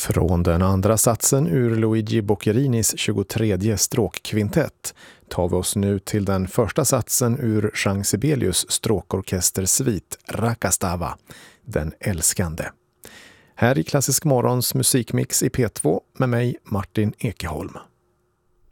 Från den andra satsen ur Luigi Boccherinis 23:e stråkkvintett tar vi oss nu till den första satsen ur Jean Sibelius stråkorkestersvit Rakastava, den älskande. Här i Klassisk Morgons musikmix i P2 med mig Martin Ekeholm.